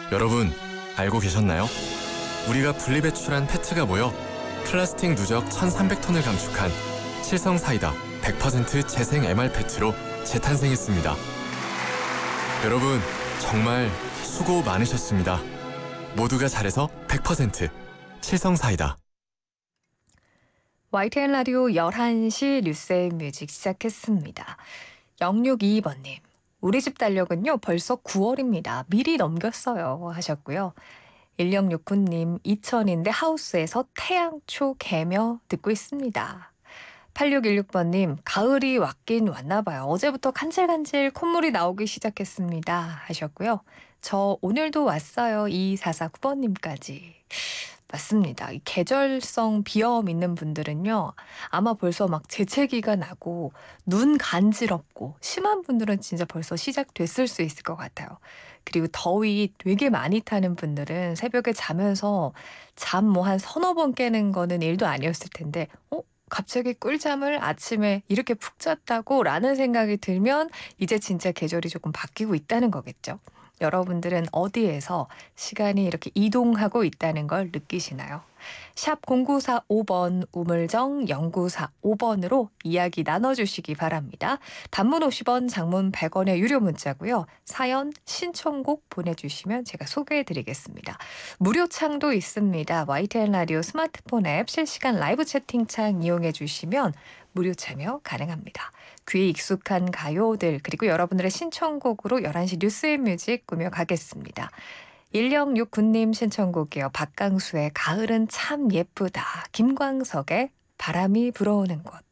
여러분, 알고 계셨나요? 우리가 분리배출한 페트가 모여 플라스틱 누적 1,300톤을 감축한 칠성사이다 100% 재생 MR 페트로 재탄생했습니다. 여러분, 정말 수고 많으셨습니다. 모두가 잘해서 100% 칠성사이다. YTN 라디오 11시 뉴스앤뮤직 시작했습니다. 0622번님, 우리 집 달력은요 벌써 9월입니다. 미리 넘겼어요 하셨고요. 1669님, 이천인데 하우스에서 태양초 개며 듣고 있습니다. 8616번님, 가을이 왔긴 왔나 봐요. 어제부터 간질간질 콧물이 나오기 시작했습니다 하셨고요. 저 오늘도 왔어요. 2449번님까지. 맞습니다. 이 계절성 비염 있는 분들은요, 아마 벌써 막 재채기가 나고 눈 간지럽고 심한 분들은 진짜 벌써 시작됐을 수 있을 것 같아요. 그리고 더위 되게 많이 타는 분들은 새벽에 자면서 잠 뭐 한 서너 번 깨는 거는 일도 아니었을 텐데, 갑자기 꿀잠을 아침에 이렇게 푹 잤다고 라는 생각이 들면 이제 진짜 계절이 조금 바뀌고 있다는 거겠죠. 여러분들은 어디에서 시간이 이렇게 이동하고 있다는 걸 느끼시나요? 샵 0945번 우물정 0945번으로 이야기 나눠주시기 바랍니다. 단문 50원, 장문 100원의 유료 문자고요. 사연, 신청곡 보내주시면 제가 소개해드리겠습니다. 무료창도 있습니다. YTN 라디오 스마트폰 앱 실시간 라이브 채팅창 이용해 주시면 무료 참여 가능합니다. 귀에 익숙한 가요들 그리고 여러분들의 신청곡으로 11시 뉴스앤뮤직 꾸며가겠습니다. 1669님 신청곡이요. 박강수의 가을은 참 예쁘다. 김광석의 바람이 불어오는 곳.